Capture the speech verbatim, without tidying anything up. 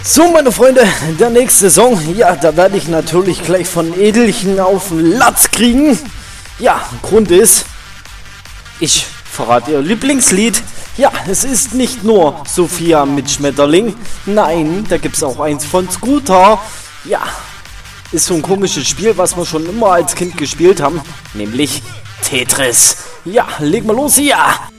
So, meine Freunde, der nächste Song, ja, da werde ich natürlich gleich von Edelchen auf den Latz kriegen. Ja, Grund ist, ich verrate ihr Lieblingslied. Ja, es ist nicht nur Sophia mit Schmetterling, nein, da gibt es auch eins von Scooter. Ja, ist so ein komisches Spiel, was wir schon immer als Kind gespielt haben, nämlich Tetris. Ja, leg mal los hier.